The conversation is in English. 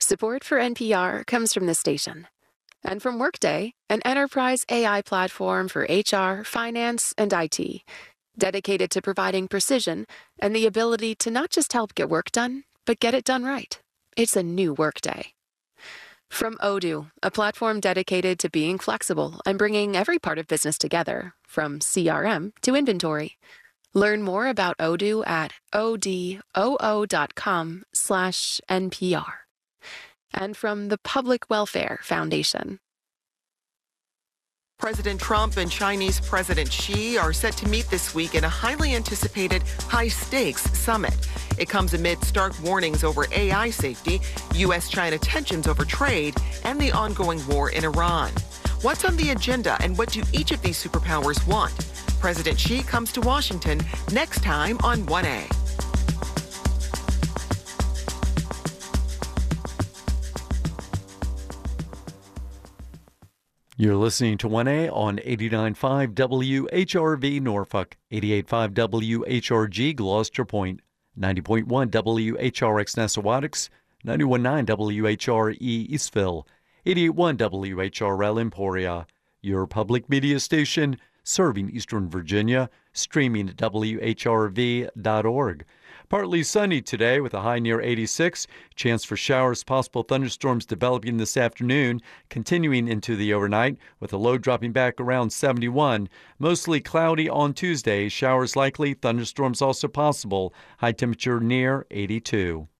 Support for NPR comes from this station and from Workday, an enterprise AI platform for HR, finance, and IT, dedicated to providing precision and the ability to not just help get work done, but get it done right. It's a new Workday. From Odoo, a platform dedicated to being flexible and bringing every part of business together, from CRM to inventory. Learn more about Odoo at odoo.com/NPR. And from the Public Welfare Foundation. President Trump and Chinese President Xi are set to meet this week in a highly anticipated high-stakes summit. It comes amid stark warnings over AI safety, U.S.-China tensions over trade, and the ongoing war in Iran. What's on the agenda, and what do each of these superpowers want? President Xi comes to Washington next time on 1A. You're listening to 1A on 89.5 WHRV Norfolk, 88.5 WHRG Gloucester Point, 90.1 WHRX Nessawadox, 91.9 WHRE Eastville, 88.1 WHRL Emporia, your public media station serving Eastern Virginia, streaming at WHRV.org. Partly sunny today with a high near 86. Chance for showers, possible thunderstorms developing this afternoon, continuing into the overnight with a low dropping back around 71. Mostly cloudy on Tuesday. Showers likely, thunderstorms also possible. High temperature near 82.